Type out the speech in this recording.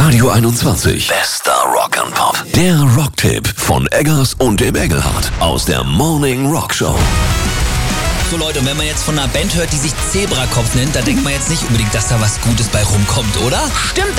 Radio 21. Bester Rock'n'Pop. Der Rocktipp von Eggers und dem Engelhardt aus der Morning Rock Show. So Leute, und wenn man jetzt von einer Band hört, die sich Zebrakopf nennt, da denkt man jetzt nicht unbedingt, dass da was Gutes bei rumkommt, oder? Stimmt